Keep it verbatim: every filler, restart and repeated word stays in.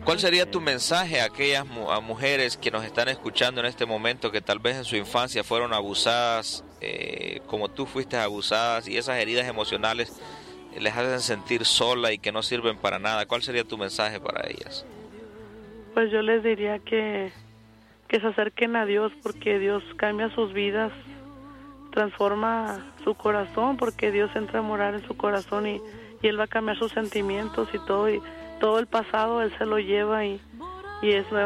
¿Cuál sería tu mensaje a aquellas mu- a mujeres que nos están escuchando en este momento, que tal vez en su infancia fueron abusadas, eh, como tú fuiste abusadas, y esas heridas emocionales les hacen sentir sola y que no sirven para nada? ¿Cuál sería tu mensaje para ellas? Pues yo les diría que, que se acerquen a Dios, porque Dios cambia sus vidas, transforma su corazón, porque Dios entra a morar en su corazón y, y Él va a cambiar sus sentimientos y todo, y todo el pasado Él se lo lleva y, y es nueva